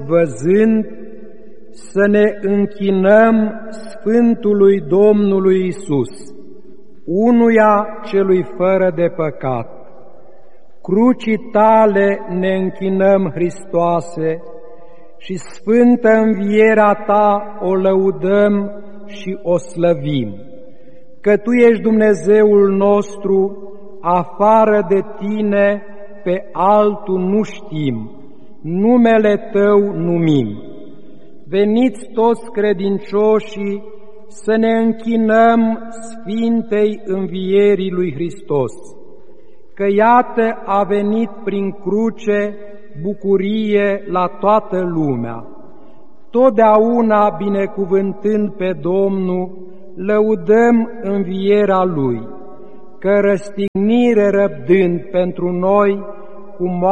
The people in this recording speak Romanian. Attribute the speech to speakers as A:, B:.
A: văzând, să ne închinăm Sfântului Domnului Iisus, unuia celui fără de păcat. Crucii tale ne închinăm, Hristoase, și sfântă învierea ta o lăudăm și o slăvim, că tu ești Dumnezeul nostru, afară de tine pe altul nu știm, numele tău numim. Veniți toți credincioșii să ne închinăm Sfintei Învierii lui Hristos, că iată a venit prin cruce bucurie la toată lumea. Totdeauna binecuvântând pe Domnul, lăudăm învierea Lui, că răstignire răbdând pentru noi, cu